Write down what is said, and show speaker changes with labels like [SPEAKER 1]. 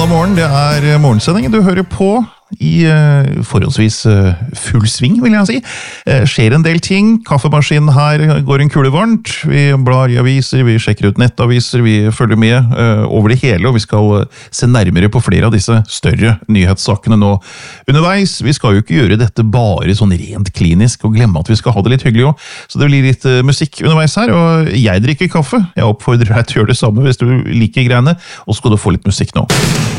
[SPEAKER 1] God morgen, det morgensendingen du hører på i forholdsvis full sving, vil jeg si. Skjer en del ting, kaffemaskinen her går en kule varmt, vi blar i aviser, vi sjekker ut nettaviser, vi følger med over det hele, og vi skal se nærmere på flere av disse større nyhetssakene nå underveis. Vi skal jo ikke gjøre dette bare sånn rent klinisk og glemme at vi skal ha det litt hyggelig også, så det blir litt musikk underveis her, og jeg drikker kaffe. Jeg oppfordrer deg til å gjøre det samme hvis du liker greiene, og så skal du få litt musikk nå.